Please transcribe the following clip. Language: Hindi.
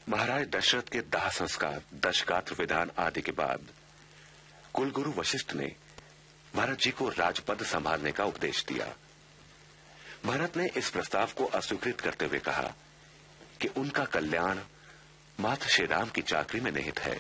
महाराज दशरथ के दाह संस्कार, दशगात्र विधान आदि के बाद कुलगुरु वशिष्ठ ने भरत जी को राजपद संभालने का उपदेश दिया। भरत ने इस प्रस्ताव को अस्वीकृत करते हुए कहा कि उनका कल्याण मात्र श्री राम की चाकरी में निहित है।